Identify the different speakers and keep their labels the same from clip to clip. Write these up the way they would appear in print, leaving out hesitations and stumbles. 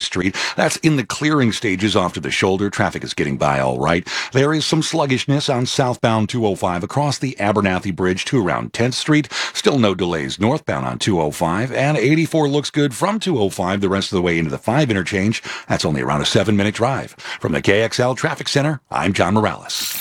Speaker 1: Street. That's in the clearing stages off to the shoulder. Traffic is getting by all right. There is some sluggishness on southbound 205 across the Abernathy Bridge to around 10th Street. Still no delays northbound on 205. And 84 looks good from 205 the rest of the way into the 5 interchange. That's only around a 7-minute drive. From the KXL Traffic Center, I'm John Morales.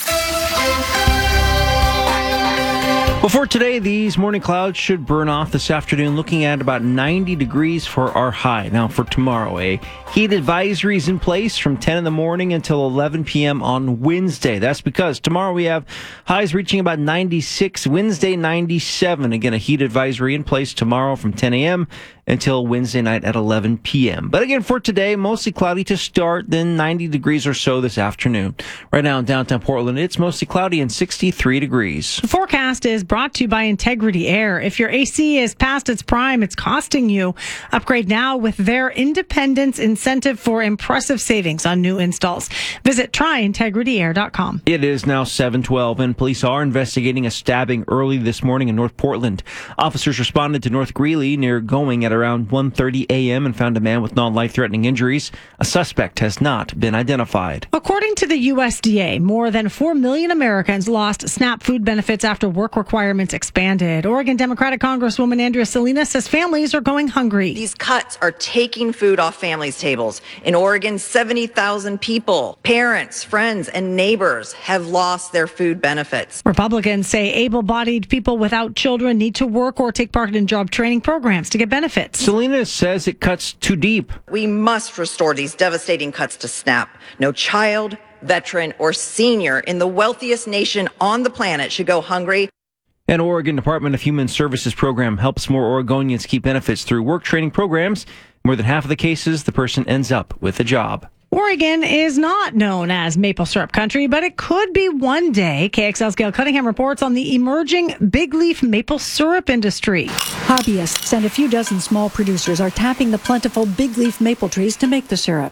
Speaker 2: Well, for today, these morning clouds should burn off this afternoon, looking at about 90 degrees for our high. Now, for tomorrow, a heat advisory is in place from 10 in the morning until 11 p.m. on Wednesday. That's because tomorrow we have highs reaching about 96, Wednesday 97. Again, a heat advisory in place tomorrow from 10 a.m. until Wednesday night at 11 p.m. But again, for today, mostly cloudy to start, then 90 degrees or so this afternoon. Right now in downtown Portland, it's mostly cloudy and 63 degrees.
Speaker 3: The forecast is brought to you by Integrity Air. If your AC is past its prime, it's costing you. Upgrade now with their Independence Incentive for impressive savings on new installs. Visit tryintegrityair.com.
Speaker 2: It is now 7:12, and police are investigating a stabbing early this morning in North Portland. Officers responded to North Greeley near Going at around 1:30 a.m. and found a man with non-life-threatening injuries. A suspect has not been identified.
Speaker 3: According to the USDA, more than 4 million Americans lost SNAP food benefits after work requirements expanded. Oregon Democratic Congresswoman Andrea Salinas says families are going hungry.
Speaker 4: These cuts are taking food off families' tables. In Oregon, 70,000 people, parents, friends, and neighbors have lost their food benefits.
Speaker 3: Republicans say able-bodied people without children need to work or take part in job training programs to get benefits.
Speaker 2: Salinas says it cuts too deep.
Speaker 4: We must restore these devastating cuts to SNAP. No child, veteran, or senior in the wealthiest nation on the planet should go hungry.
Speaker 2: An Oregon Department of Human Services program helps more Oregonians keep benefits through work training programs. More than half of the cases, the person ends up with a job.
Speaker 3: Oregon is not known as maple syrup country, but it could be one day. KXL's Gail Cunningham reports on the emerging big leaf maple syrup industry.
Speaker 5: Hobbyists and a few dozen small producers are tapping the plentiful big leaf maple trees to make the syrup.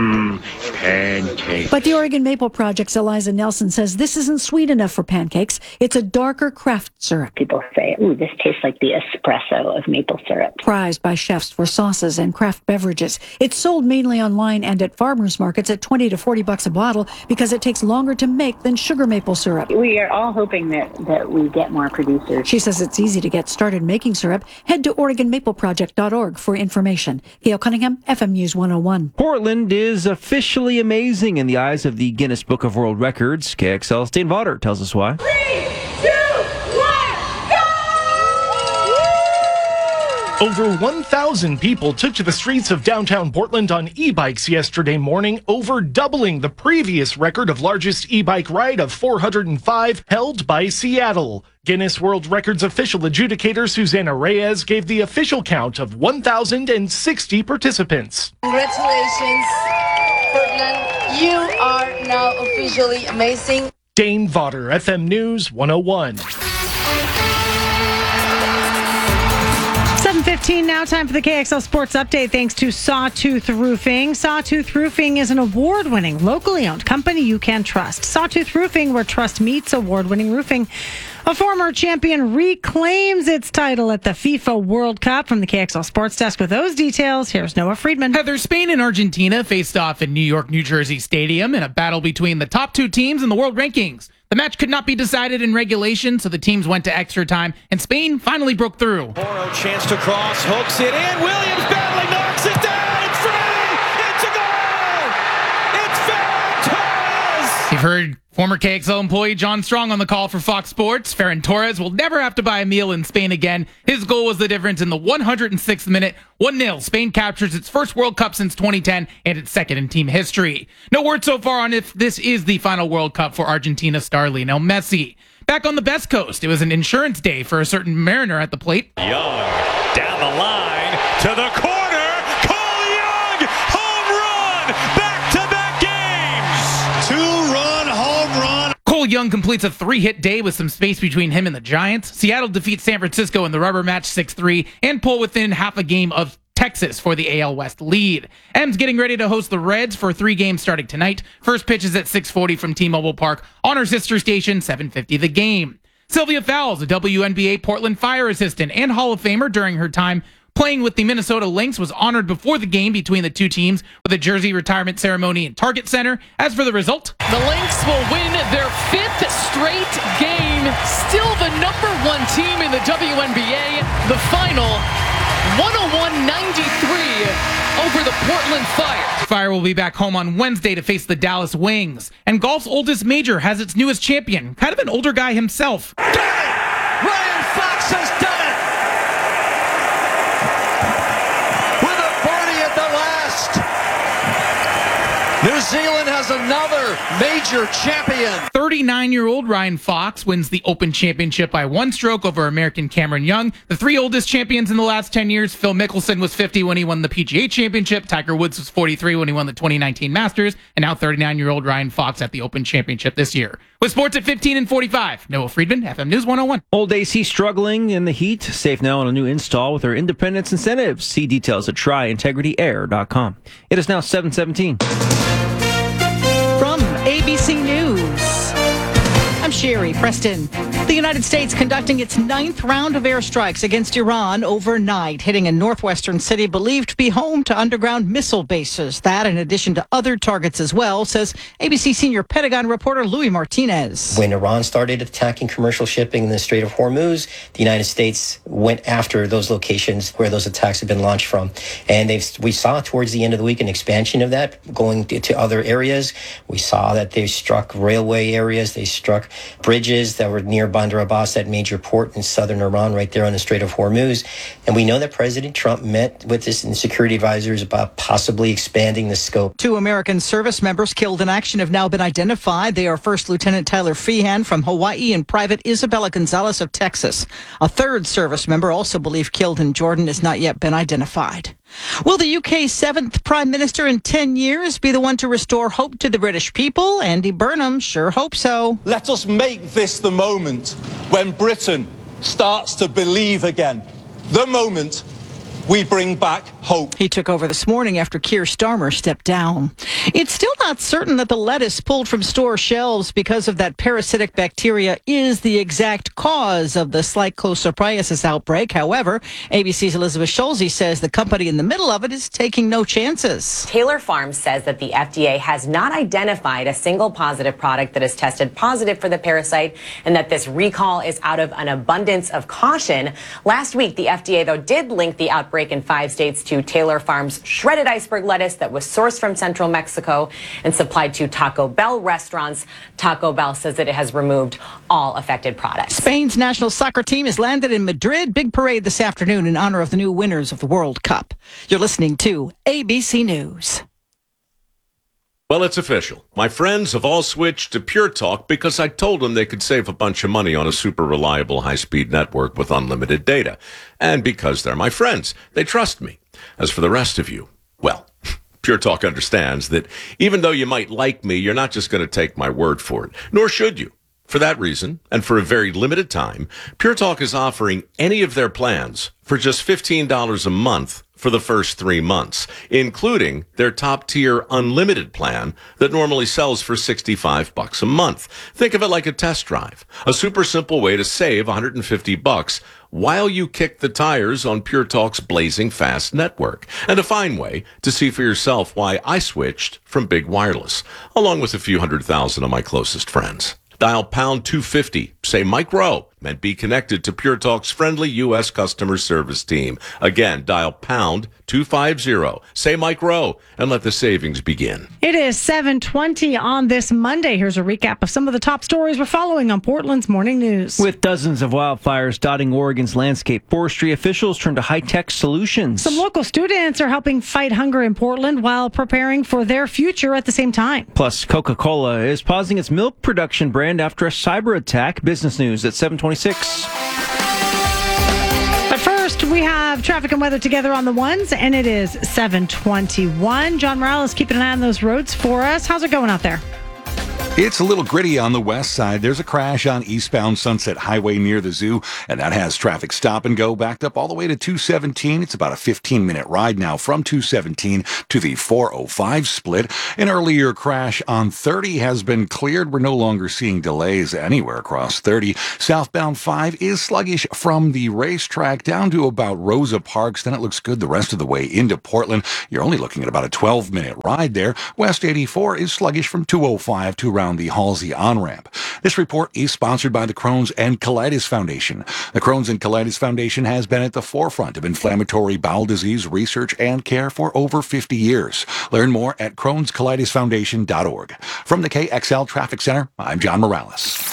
Speaker 6: Pancakes.
Speaker 5: But the Oregon Maple Project's Eliza Nelson says this isn't sweet enough for pancakes. It's a darker craft syrup.
Speaker 6: People say, ooh, this tastes like the espresso of maple syrup.
Speaker 5: Prized by chefs for sauces and craft beverages. It's sold mainly online and at farmers markets at $20 to $40 a bottle because it takes longer to make than sugar maple syrup.
Speaker 6: We are all hoping that we get more producers.
Speaker 5: She says it's easy to get started making syrup. Head to OregonMapleProject.org for information. Gail Cunningham, FM News 101.
Speaker 2: Portland is officially amazing in the eyes of the Guinness Book of World Records. KXL's Dane Vaughter tells us why.
Speaker 7: 3, 2, 1, go!
Speaker 8: Over 1,000 people took to the streets of downtown Portland on e-bikes yesterday morning, over doubling the previous record of largest e-bike ride of 405 held by Seattle. Guinness World Records official adjudicator Susana Reyes gave the official count of 1,060 participants.
Speaker 7: Congratulations, Portland. You are now officially amazing.
Speaker 8: Dane Vaughter, FM News 101.
Speaker 3: 7:15 now, time for the KXL Sports Update thanks to Sawtooth Roofing. Sawtooth Roofing is an award-winning, locally owned company you can trust. Sawtooth Roofing, where trust meets award-winning roofing. A former champion reclaims its title at the FIFA World Cup. From the KXL Sports Desk with those details, here's Noah Friedman.
Speaker 9: Heather, Spain and Argentina faced off in New York, New Jersey Stadium in a battle between the top two teams in the world rankings. The match could not be decided in regulation, so the teams went to extra time, and Spain finally broke through.
Speaker 10: Moro chance to cross, hooks it in. Williams battling, knocks it down. It's free. It's a goal. It's Ferran Torres.
Speaker 9: You've heard former KXL employee John Strong on the call for Fox Sports. Ferran Torres will never have to buy a meal in Spain again. His goal was the difference in the 106th minute. 1-0. Spain captures its first World Cup since 2010 and its second in team history. No word so far on if this is the final World Cup for Argentina star Lionel Messi. Back on the Best Coast, it was an insurance day for a certain Mariner at the plate.
Speaker 10: Young down the line to the corner. Cole Young, home run. Back-to-back games. 2-run home run.
Speaker 9: Cole Young completes a 3-hit day with some space between him and the Giants. Seattle defeats San Francisco in the rubber match 6-3 and pull within half a game of Texas for the AL West lead. M's getting ready to host the Reds for 3 games starting tonight. First pitch is at 6:40 from T-Mobile Park on our sister station, 7:50 the game. Sylvia Fowles, a WNBA Portland Fire assistant and Hall of Famer during her time playing with the Minnesota Lynx, was honored before the game between the two teams with a jersey retirement ceremony in Target Center. As for the result,
Speaker 11: the Lynx will win their 5th straight game, still the number 1 team in the WNBA. The final 101-93 over the Portland Fire.
Speaker 9: Fire will be back home on Wednesday to face the Dallas Wings. And golf's oldest major has its newest champion, kind of an older guy himself.
Speaker 10: Ryan Fox has done it! With a birdie at the last. New Zealand has another major champion.
Speaker 9: 39-year-old Ryan Fox wins the Open Championship by 1 stroke over American Cameron Young. The 3 oldest champions in the last 10 years, Phil Mickelson was 50 when he won the PGA Championship. Tiger Woods was 43 when he won the 2019 Masters. And now 39-year-old Ryan Fox at the Open Championship this year. With sports at 15 and 45, Noah Friedman, FM News 101.
Speaker 2: Old AC struggling in the heat. Safe now on a new install with our Independence incentives. See details at tryintegrityair.com. It is now 7:17.
Speaker 12: From ABC News, I'm Sherry Preston. The United States conducting its 9th round of airstrikes against Iran overnight, hitting a northwestern city believed to be home to underground missile bases. That, in addition to other targets as well, says ABC senior Pentagon reporter Louis Martinez.
Speaker 13: When Iran started attacking commercial shipping in the Strait of Hormuz, the United States went after those locations where those attacks had been launched from. And we saw towards the end of the week an expansion of that going to other areas. We saw that they struck railway areas. They struck bridges that were near Bandar Abbas, that major port in southern Iran, right there on the Strait of Hormuz. And we know that President Trump met with his security advisors about possibly expanding the scope.
Speaker 12: 2 American service members killed in action have now been identified. They are First Lieutenant Tyler Feehan from Hawaii and Private Isabella Gonzalez of Texas. A 3rd service member, also believed killed in Jordan, has not yet been identified. Will the UK's 7th Prime Minister in 10 years be the one to restore hope to the British people? Andy Burnham sure hopes so.
Speaker 14: Let us make this the moment when Britain starts to believe again. The moment we bring back hope.
Speaker 12: He took over this morning after Keir Starmer stepped down. It's still not certain that the lettuce pulled from store shelves because of that parasitic bacteria is the exact cause of the Schleich outbreak. However, ABC's Elizabeth Schulze says the company in the middle of it is taking no chances.
Speaker 15: Taylor Farms says that the FDA has not identified a single positive product that has tested positive for the parasite and that this recall is out of an abundance of caution. Last week, the FDA, though, did link the outbreak in 5 states to Taylor Farms' shredded iceberg lettuce that was sourced from central Mexico and supplied to Taco Bell restaurants. Taco Bell says that it has removed all affected products.
Speaker 12: Spain's national soccer team has landed in Madrid. Big parade this afternoon in honor of the new winners of the World Cup. You're listening to ABC News.
Speaker 16: Well, it's official. My friends have all switched to Pure Talk because I told them they could save a bunch of money on a super reliable high-speed network with unlimited data. And because they're my friends, they trust me. As for the rest of you, well, Pure Talk understands that even though you might like me, you're not just going to take my word for it, nor should you. For that reason, and for a very limited time, Pure Talk is offering any of their plans for just $15 a month for the first 3 months, including their top-tier unlimited plan that normally sells for $65 a month. Think of it like a test drive, a super simple way to save $150 while you kick the tires on Pure Talk's blazing fast network, and a fine way to see for yourself why I switched from Big Wireless, along with a few 100,000 of my closest friends. Dial pound 250, say Mike Rowe, and be connected to Pure Talk's friendly U.S. customer service team. Again, dial pound 250, say Mike Rowe, and let the savings begin.
Speaker 3: It is 7:20 on this Monday. Here's a recap of some of the top stories we're following on Portland's Morning News.
Speaker 2: With dozens of wildfires dotting Oregon's landscape, forestry officials turn to high-tech solutions.
Speaker 3: Some local students are helping fight hunger in Portland while preparing for their future at the same time.
Speaker 2: Plus, Coca-Cola is pausing its milk production brand after a cyber attack. Business News at 7:26.
Speaker 3: But first, we have traffic and weather together on the ones, and it is 7:21. John Morales keeping an eye on those roads for us. How's it going out there?
Speaker 1: It's a little gritty on the west side. There's a crash on eastbound Sunset Highway near the zoo, and that has traffic stop and go backed up all the way to 217. It's about a 15-minute ride now from 217 to the 405 split. An earlier crash on 30 has been cleared. We're no longer seeing delays anywhere across 30. Southbound 5 is sluggish from the racetrack down to about Rosa Parks. Then it looks good the rest of the way into Portland. You're only looking at about a 12-minute ride there. West 84 is sluggish from 205 to around the Halsey on-ramp. This report is sponsored by the Crohn's and Colitis Foundation. The Crohn's and Colitis Foundation has been at the forefront of inflammatory bowel disease research and care for over 50 years. Learn more at crohnscolitisfoundation.org. From the KXL Traffic Center, I'm John Morales.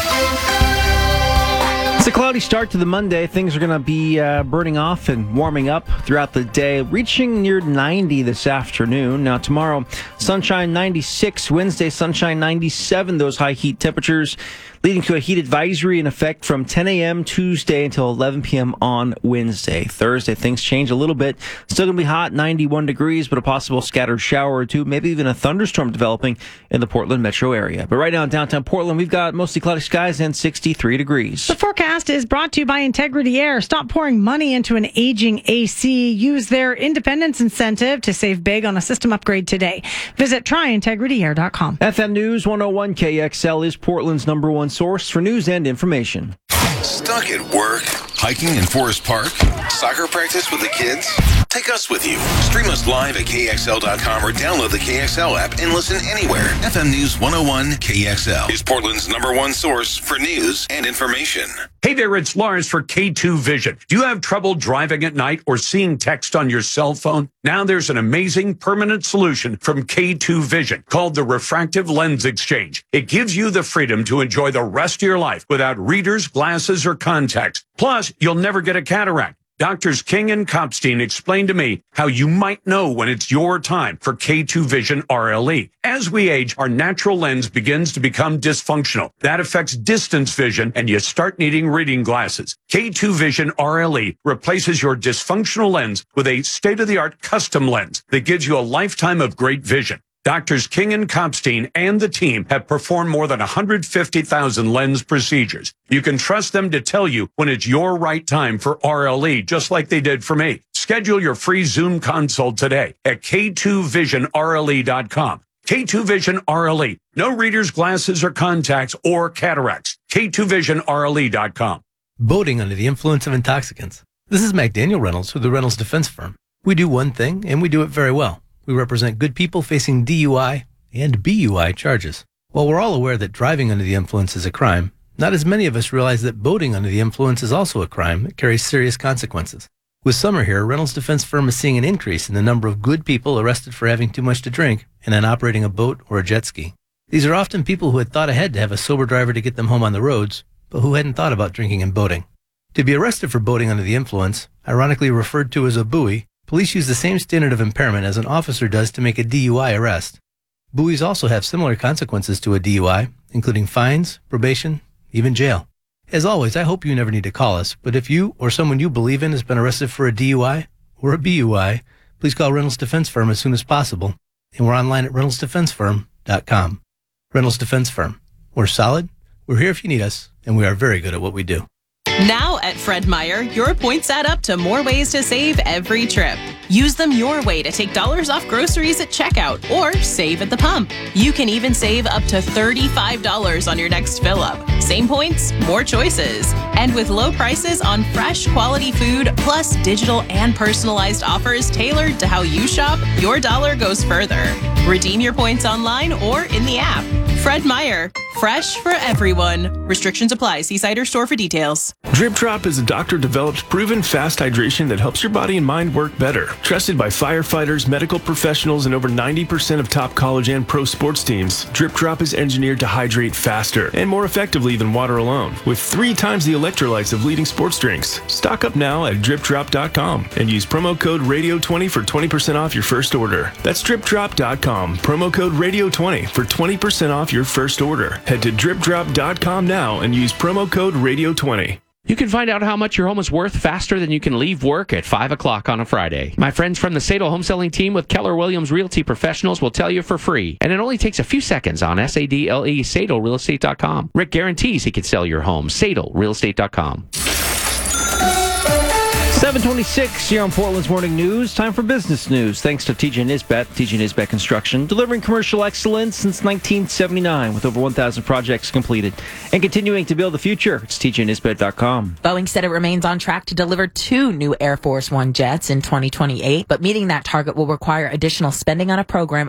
Speaker 2: It's a cloudy start to the Monday. Things are going to be burning off and warming up throughout the day, reaching near 90 this afternoon. Now, tomorrow, sunshine 96. Wednesday, sunshine 97. Those high heat temperatures leading to a heat advisory in effect from 10 a.m. Tuesday until 11 p.m. on Wednesday. Thursday, things change a little bit. Still going to be hot, 91 degrees, but a possible scattered shower or two, maybe even a thunderstorm developing in the Portland metro area. But right now in downtown Portland, we've got mostly cloudy skies and 63 degrees.
Speaker 3: The forecast is brought to you by Integrity Air. Stop pouring money into an aging AC. Use their independence incentive to save big on a system upgrade today. Visit tryintegrityair.com.
Speaker 2: FM News 101 KXL is Portland's number one source for news and information.
Speaker 17: Stuck at work? Hiking in Forest Park? Soccer practice with the kids? Take us with you. Stream us live at KXL.com or download the KXL app and listen anywhere. FM News 101 KXL is Portland's number one source for news and information.
Speaker 18: Hey there, it's Lars for K2 Vision. Do you have trouble driving at night or seeing text on your cell phone? Now there's an amazing permanent solution from K2 Vision called the Refractive Lens Exchange. It gives you the freedom to enjoy the rest of your life without readers, glasses, or contacts. Plus, you'll never get a cataract. Doctors King and Kopstein explained to me how you might know when it's your time for K2 Vision RLE. As we age, our natural lens begins to become dysfunctional. That affects distance vision, and you start needing reading glasses. K2 Vision RLE replaces your dysfunctional lens with a state-of-the-art custom lens that gives you a lifetime of great vision. Doctors King and Kopstein and the team have performed more than 150,000 lens procedures. You can trust them to tell you when it's your right time for RLE, just like they did for me. Schedule your free Zoom consult today at K2VisionRLE.com. K2 Vision RLE. No readers, glasses, or contacts, or cataracts. K2VisionRLE.com.
Speaker 19: Boating under the influence of intoxicants. This is McDaniel Reynolds with the Reynolds Defense Firm. We do one thing, and we do it very well. We represent good people facing DUI and BUI charges. While we're all aware that driving under the influence is a crime, not as many of us realize that boating under the influence is also a crime that carries serious consequences. With summer here, Reynolds Defense Firm is seeing an increase in the number of good people arrested for having too much to drink and then operating a boat or a jet ski. These are often people who had thought ahead to have a sober driver to get them home on the roads, but who hadn't thought about drinking and boating. To be arrested for boating under the influence, ironically referred to as a buoy, police use the same standard of impairment as an officer does to make a DUI arrest. Buoys also have similar consequences to a DUI, including fines, probation, even jail. As always, I hope you never need to call us, but if you or someone you believe in has been arrested for a DUI or a BUI, please call Reynolds Defense Firm as soon as possible, and we're online at reynoldsdefensefirm.com. Reynolds Defense Firm. We're solid, we're here if you need us, and we are very good at what we do.
Speaker 20: Now at Fred Meyer, your points add up to more ways to save every trip. Use them your way to take dollars off groceries at checkout or save at the pump. You can even save up to $35 on your next fill up. Same points, more choices. And with low prices on fresh, quality food, plus digital and personalized offers tailored to how you shop, your dollar goes further. Redeem your points online or in the app. Fred Meyer, fresh for everyone. Restrictions apply. See site or store for details.
Speaker 21: Drip Drop is a doctor-developed, proven fast hydration that helps your body and mind work better. Trusted by firefighters, medical professionals, and over 90% of top college and pro sports teams, Drip Drop is engineered to hydrate faster and more effectively than water alone, with 3 times the electrolytes of leading sports drinks. Stock up now at DripDrop.com and use promo code RADIO20 for 20% off your first order. That's DripDrop.com, promo code RADIO20 for 20% off your first order. Head to DripDrop.com now and use promo code RADIO20.
Speaker 4: You can find out how much your home is worth faster than you can leave work at 5 o'clock on a Friday. My friends from the Sadel Home Selling Team with Keller Williams Realty Professionals will tell you for free. And it only takes a few seconds on SADLE, SadelRealEstate.com. Rick guarantees he can sell your home. SadelRealEstate.com.
Speaker 2: 726 here on Portland's Morning News. Time for business news. Thanks to TJ Nisbet, TJ Nisbet Construction, delivering commercial excellence since 1979 with over 1,000 projects completed and continuing to build the future. It's TJNisbet.com.
Speaker 22: Boeing said it remains on track to deliver 2 new Air Force One jets in 2028, but meeting that target will require additional spending on a program